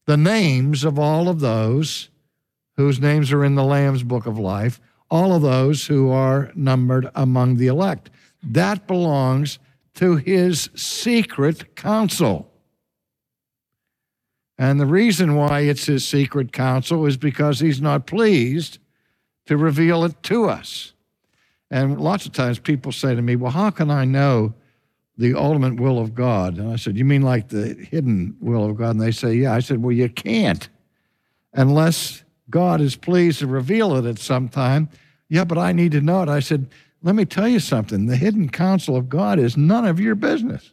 the names of all of those whose names are in the Lamb's book of life, all of those who are numbered among the elect. That belongs to his secret counsel. And the reason why it's his secret counsel is because he's not pleased to reveal it to us. And lots of times people say to me, well, how can I know the ultimate will of God? And I said, you mean like the hidden will of God? And they say, yeah. I said, well, you can't unless God is pleased to reveal it at some time. Yeah, but I need to know it. I said, let me tell you something. The hidden counsel of God is none of your business.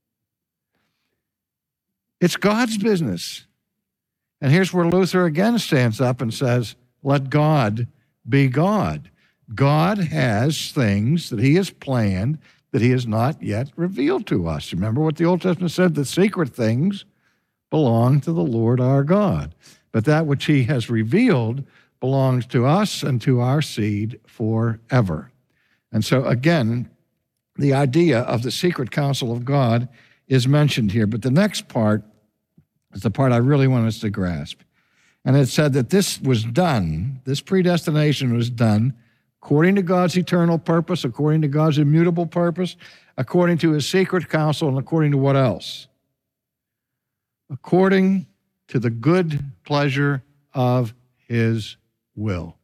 It's God's business. And here's where Luther again stands up and says, let God be God. God has things that he has planned that he has not yet revealed to us. Remember what the Old Testament said? The secret things belong to the Lord our God. But that which he has revealed belongs to us and to our seed forever. And so again, the idea of the secret counsel of God is mentioned here. But the next part is the part I really want us to grasp. And it said that this was done, this predestination was done according to God's eternal purpose, according to God's immutable purpose, according to his secret counsel, and according to what else? According to the good pleasure of his will.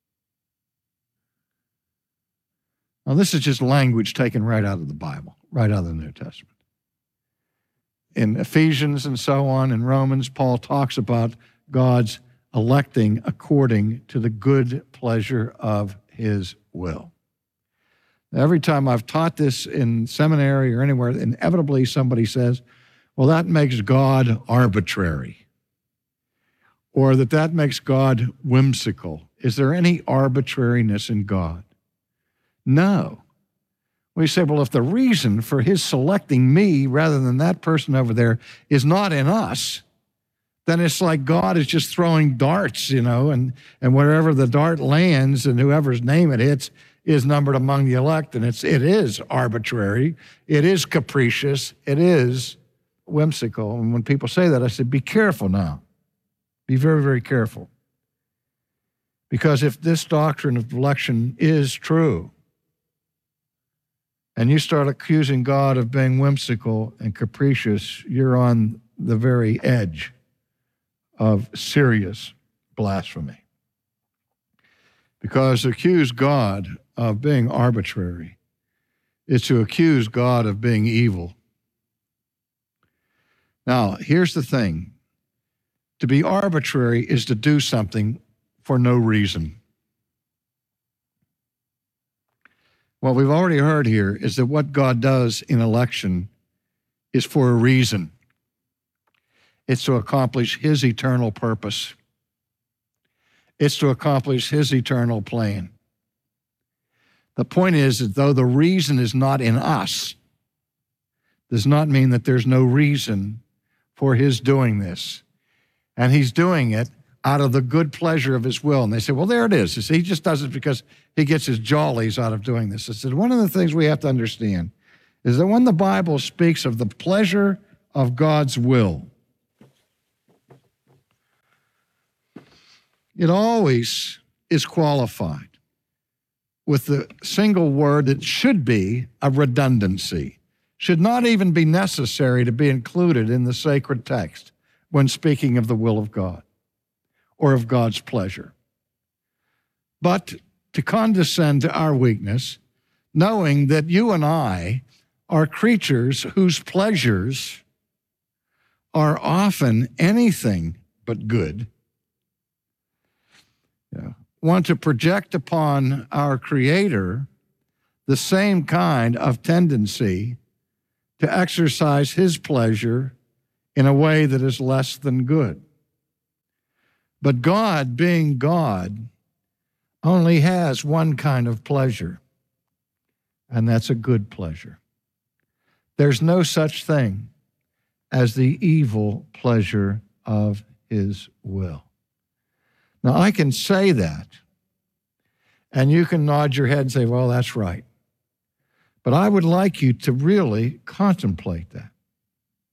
Now, this is just language taken right out of the Bible, right out of the New Testament. In Ephesians and so on, in Romans, Paul talks about God's electing according to the good pleasure of his will. Every time I've taught this in seminary or anywhere, inevitably somebody says, well, that makes God arbitrary, or that makes God whimsical. Is there any arbitrariness in God? No. We say, well, if the reason for his selecting me rather than that person over there is not in us, then it's like God is just throwing darts, and wherever the dart lands and whoever's name it hits is numbered among the elect, and it is arbitrary, it is capricious, it is whimsical. And when people say that, I said, be careful now. Be very, very careful. Because if this doctrine of election is true, and you start accusing God of being whimsical and capricious, you're on the very edge of serious blasphemy. Because to accuse God of being arbitrary is to accuse God of being evil. Now, here's the thing. To be arbitrary is to do something for no reason. What we've already heard here is that what God does in election is for a reason. It's to accomplish his eternal purpose. It's to accomplish his eternal plan. The point is that though the reason is not in us, does not mean that there's no reason for his doing this. And he's doing it out of the good pleasure of his will. And they say, well, there it is. You see, he just does it because he gets his jollies out of doing this. I said, one of the things we have to understand is that when the Bible speaks of the pleasure of God's will, it always is qualified with the single word that should be a redundancy, should not even be necessary to be included in the sacred text when speaking of the will of God or of God's pleasure. But to condescend to our weakness, knowing that you and I are creatures whose pleasures are often anything but good, want to project upon our Creator the same kind of tendency to exercise his pleasure in a way that is less than good. But God, being God, only has one kind of pleasure, and that's a good pleasure. There's no such thing as the evil pleasure of his will. Now, I can say that, and you can nod your head and say, well, that's right. But I would like you to really contemplate that.